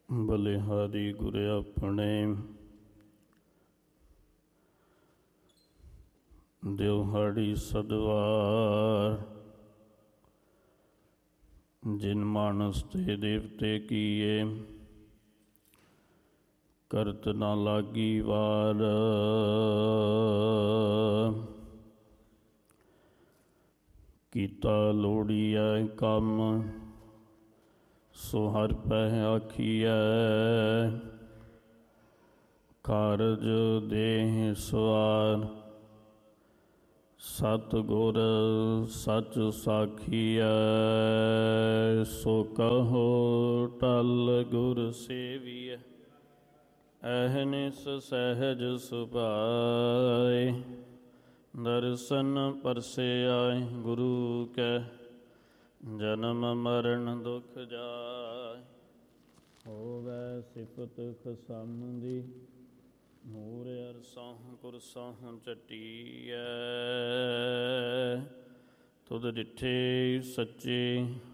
ਬਲਿਹਾਰੀ ਗੁਰ ਆਪਣੇ। ਦਿਵਹਾੜੀ ਸਦਵਾਰ, ਜਿਨ ਮਾਨਸ ਤੇ ਦੇਵਤੇ ਕੀਏ, ਕਰਤ ਨਾ ਲਾਗੀ ਵਾਰ। ਕੀਤਾ ਲੋੜੀਐ ਕੰਮ, ਸੋ ਹਰਿ ਪਹਿ ਆਖੀਐ। ਕਾਰਜ ਦੇਹ ਸਵਾਰ, ਸਤਿਗੁਰ ਸੱਚ ਸਾਖੀਐ। ਸੋ ਕਹੋ ਟਲ ਗੁਰ ਸੇਵੀਐ, ਅਹਨਿਸ ਸਹਿਜ ਸੁਭਾਏ। ਦਰਸ਼ਨ ਪਰਸਿਆਇ ਗੁਰੂ ਕੈ, ਜਨਮ ਮਰਨ ਦੁਖ ਜਾਇ। ਹੋਵੈ ਸਿਫਤ ਖਸਮ ਦੀ, ਨੂਰ ਅਰਸਹੁ ਕੁਰਸਹੁ ਚੱਟੀਐ। ਤੁਧ ਡਿਠੇ ਸੱਚੇ